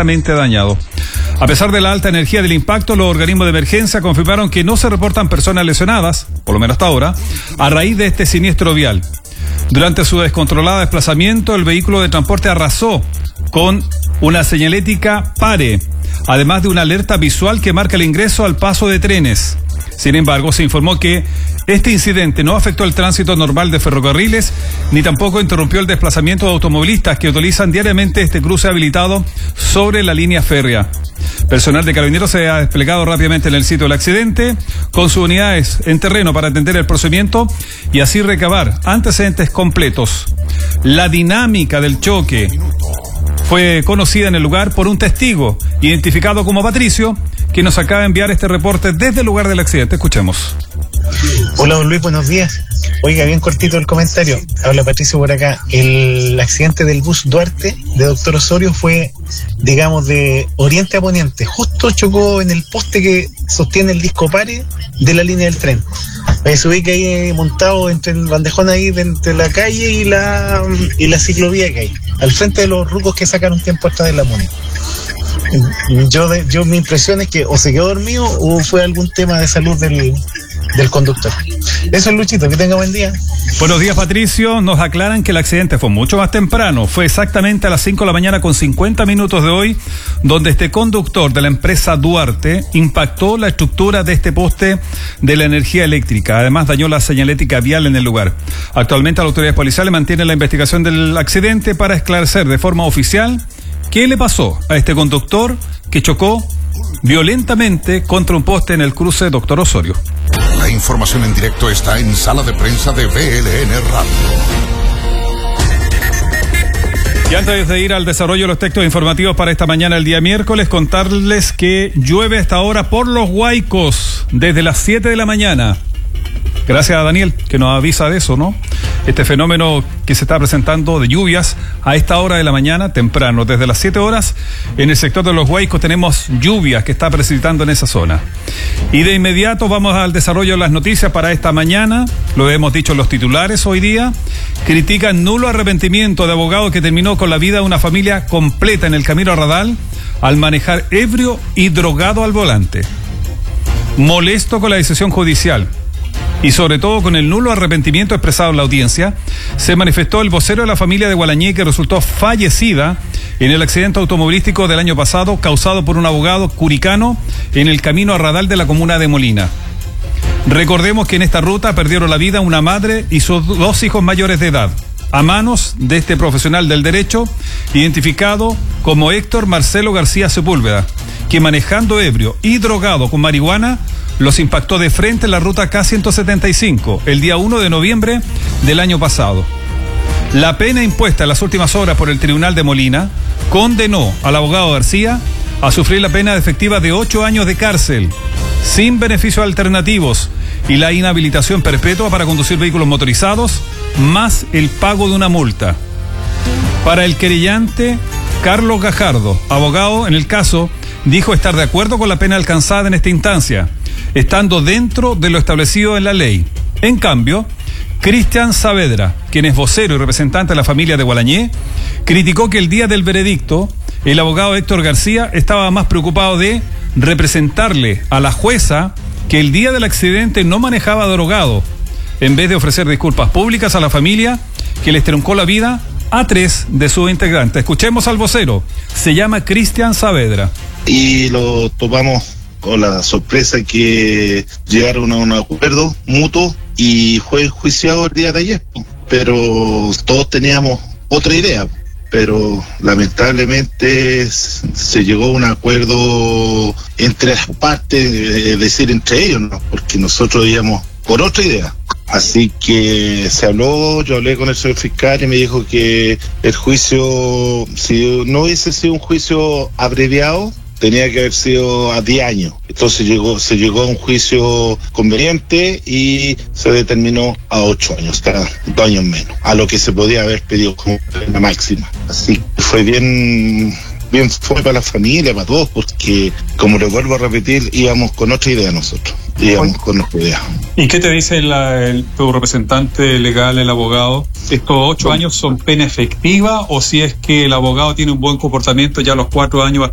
completamente dañado. A pesar de la alta energía del impacto, los organismos de emergencia confirmaron que no se reportan personas lesionadas, por lo menos hasta ahora, a raíz de este siniestro vial. Durante su descontrolado desplazamiento, el vehículo de transporte arrasó con una señalética PARE, además de una alerta visual que marca el ingreso al paso de trenes. Sin embargo, se informó que este incidente no afectó el tránsito normal de ferrocarriles, ni tampoco interrumpió el desplazamiento de automovilistas que utilizan diariamente este cruce habilitado sobre la línea férrea. Personal de Carabineros se ha desplegado rápidamente en el sitio del accidente, con sus unidades en terreno para atender el procedimiento y así recabar antecedentes completos. La dinámica del choque fue conocida en el lugar por un testigo, identificado como Patricio, que nos acaba de enviar este reporte desde el lugar del accidente. Escuchemos. Hola, don Luis, buenos días. Oiga, bien cortito el comentario. Habla Patricio por acá. El accidente del bus Duarte de Doctor Osorio fue, digamos, de oriente a poniente. Justo chocó en el poste que sostiene el disco pare de la línea del tren. Se ubica ahí montado entre el bandejón ahí entre la calle y la ciclovía que hay, al frente de los rucos que sacaron tiempo atrás de la MUNI. Yo mi impresión es que o se quedó dormido o fue algún tema de salud del conductor. Eso es, Luchito, que tenga buen día. Buenos días, Patricio. Nos aclaran que el accidente fue mucho más temprano. Fue exactamente a las 5 de la mañana con 50 minutos de hoy, donde este conductor de la empresa Duarte impactó la estructura de este poste de la energía eléctrica. Además, dañó la señalética vial en el lugar. Actualmente, las autoridades policiales mantienen la investigación del accidente para esclarecer de forma oficial qué le pasó a este conductor que chocó violentamente contra un poste en el cruce Doctor Osorio. La información en directo está en Sala de Prensa de BLN Radio. Y antes de ir al desarrollo de los textos informativos para esta mañana, el día miércoles, contarles que llueve hasta ahora por los Huaicos desde las 7 de la mañana. Gracias a Daniel, que nos avisa de eso, ¿no? Este fenómeno que se está presentando de lluvias a esta hora de la mañana, temprano, desde las 7 horas, en el sector de los Huaicos tenemos lluvias que está precipitando en esa zona. Y de inmediato vamos al desarrollo de las noticias para esta mañana. Lo hemos dicho en los titulares hoy día. Critican nulo arrepentimiento de abogado que terminó con la vida de una familia completa en el camino a Radal al manejar ebrio y drogado al volante. Molesto con la decisión judicial y sobre todo con el nulo arrepentimiento expresado en la audiencia, se manifestó el vocero de la familia de Gualañé, que resultó fallecida en el accidente automovilístico del año pasado causado por un abogado curicano en el camino a Radal de la comuna de Molina. Recordemos que en esta ruta perdieron la vida una madre y sus 2 hijos mayores de edad, a manos de este profesional del derecho, identificado como Héctor Marcelo García Sepúlveda, que manejando ebrio y drogado con marihuana, los impactó de frente en la ruta K175 el día 1 de noviembre del año pasado. La pena impuesta en las últimas horas por el Tribunal de Molina condenó al abogado García a sufrir la pena efectiva de 8 años de cárcel, sin beneficios alternativos, y la inhabilitación perpetua para conducir vehículos motorizados, más el pago de una multa. Para el querellante, Carlos Gajardo, abogado en el caso, dijo estar de acuerdo con la pena alcanzada en esta instancia, estando dentro de lo establecido en la ley. En cambio, Cristian Saavedra, quien es vocero y representante de la familia de Gualañé, criticó que el día del veredicto, el abogado Héctor García estaba más preocupado de representarle a la jueza que el día del accidente no manejaba drogado, en vez de ofrecer disculpas públicas a la familia que les truncó la vida a 3 de sus integrantes. Escuchemos al vocero, se llama Cristian Saavedra. Y lo tomamos con la sorpresa que llegaron a un acuerdo mutuo y fue enjuiciado el día de ayer, pero todos teníamos otra idea, pero lamentablemente se llegó a un acuerdo entre las partes, es decir, entre ellos, ¿no? Porque nosotros íbamos por otra idea. Así que se habló, yo hablé con el señor fiscal y me dijo que el juicio, si no hubiese sido un juicio abreviado, tenía que haber sido a 10 años. Entonces se llegó a un juicio conveniente y se determinó a 8 años, o sea, 2 años menos, a lo que se podía haber pedido como pena máxima. Así que fue bien fue para la familia, para todos, porque, como les vuelvo a repetir, íbamos con otra idea nosotros. Íbamos con otra idea. ¿Y qué te dice tu representante legal, el abogado? ¿Estos 8 años son pena efectiva o si es que el abogado tiene un buen comportamiento, ya a los 4 años